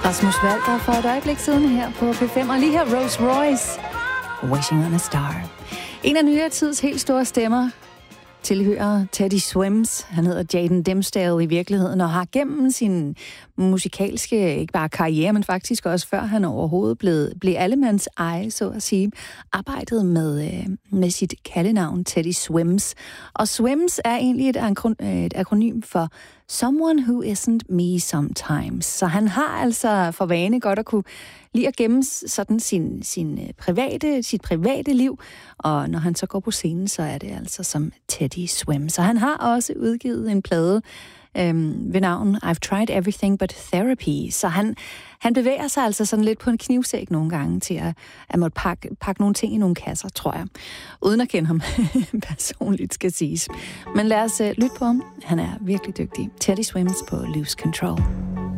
Rasmus Walter for et øjeblik siden her på P5, og lige her Rose Royce, Wishing on a Star. En af nyere tids helt store stemmer tilhører Teddy Swims. Han hedder Jaden Dimsdale i virkeligheden, og har gennem sin musikalske, ikke bare karriere, men faktisk også før han overhovedet blev allemands eje, så at sige, arbejdet med sit kaldenavn Teddy Swims. Og Swims er egentlig et akronym for Someone Who Isn't Me Sometimes. Så han har altså for vane godt at kunne lide at gemme sådan sit private liv, og når han så går på scenen, så er det altså som Teddy Swims. Så han har også udgivet en plade ved navn I've Tried Everything But Therapy. Så han bevæger sig altså sådan lidt på en knivsæg nogle gange til at måtte pakke nogle ting i nogle kasser, tror jeg. Uden at kende ham personligt, skal siges. Men lad os lytte på ham. Han er virkelig dygtig. Teddy Swims på Lose Control.